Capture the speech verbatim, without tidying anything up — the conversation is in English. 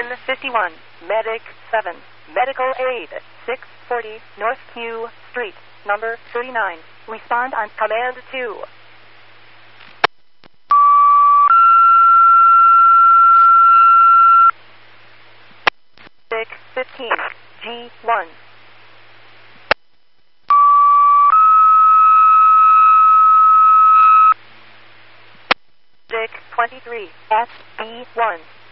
ten fifty-one, Medic seven, Medical Aid, six forty, North Q Street, number thirty-nine. Respond on Command two. six fifteen, G one. six twenty-three, S B one.